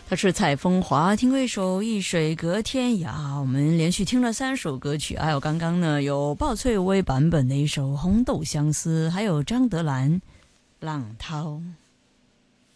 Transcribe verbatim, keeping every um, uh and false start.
他是蔡枫华，听过一首《一水隔天涯》，我们连续听了三首歌曲，还有刚刚呢有鲍翠薇版本的一首《红豆相思》，还有张德兰《浪涛》。